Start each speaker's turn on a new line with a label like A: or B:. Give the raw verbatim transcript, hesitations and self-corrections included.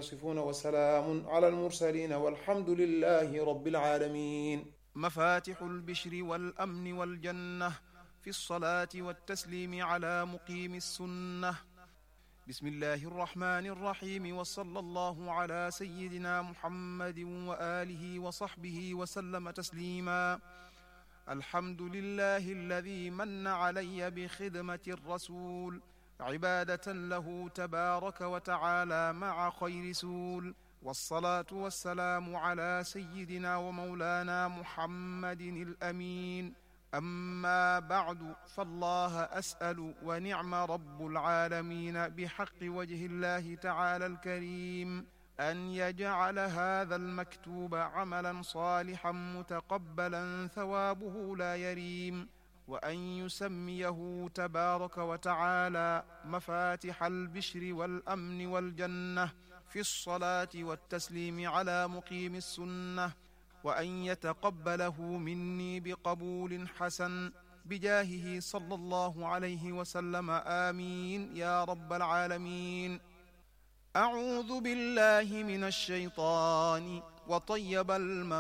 A: يصفون وسلام على المرسلين والحمد لله رب العالمين.
B: مفاتح البشر والأمن والجنة في الصلاة والتسليم على مقيم السنة. بسم الله الرحمن الرحيم، وصلى الله على سيدنا محمد وآله وصحبه وسلم تسليما. الحمد لله الذي من علي بخدمة الرسول، عبادة له تبارك وتعالى مع خير سول. والصلاة والسلام على سيدنا ومولانا محمد الأمين. أما بعد، فالله أسأل ونعم رب العالمين بحق وجه الله تعالى الكريم أن يجعل هذا المكتوب عملا صالحا متقبلا ثوابه لا يريم، وأن يسميه تبارك وتعالى مفاتح البشر والأمن والجنة في الصلاة والتسليم على مقيم السنة، وأن يتقبله مني بقبول حسن بجاهه صلى الله عليه وسلم، آمين يا رب العالمين. أعوذ بالله من الشيطان وطيب الممات